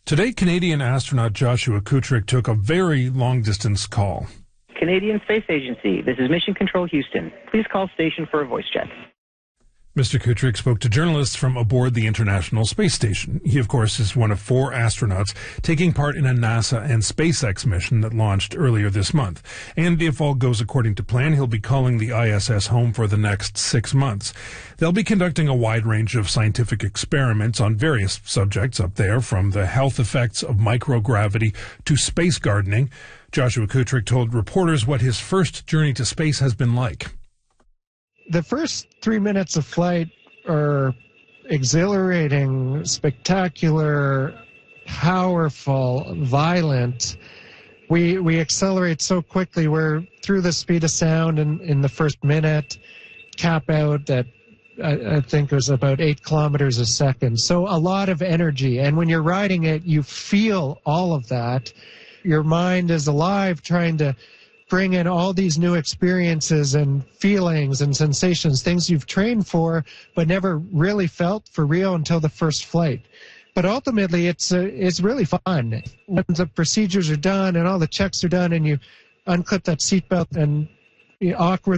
Today, Canadian astronaut Joshua Kutrick took a very long-distance call. Canadian Space Agency, this is Mission Control Houston. Please call station for a voice check. Mr. Kutrick spoke to journalists from aboard the International Space Station. He, of course, is one of 4 astronauts taking part in a NASA and SpaceX mission that launched earlier this month. And if all goes according to plan, he'll be calling the ISS home for the next 6 months. They'll be conducting a wide range of scientific experiments on various subjects up there, from the health effects of microgravity to space gardening. Joshua Kutrick told reporters what his first journey to space has been like. The first 3 minutes of flight are exhilarating, spectacular, powerful, violent. We accelerate so quickly. We're through the speed of sound in the first minute, cap out at, I think it was about 8 kilometers a second. So a lot of energy. And when you're riding it, you feel all of that. Your mind is alive, trying to bring in all these new experiences and feelings and sensations, things you've trained for but never really felt for real until the first flight. But ultimately, it's really fun. When the procedures are done and all the checks are done and you unclip that seatbelt and awkward